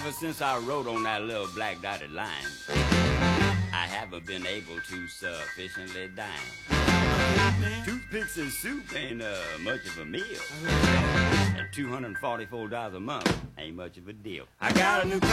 Ever since I wrote on that little black dotted line, I haven't been able to sufficiently dine. Toothpicks and soup ain't much of a meal. And $244 a month ain't much of a deal. I got a new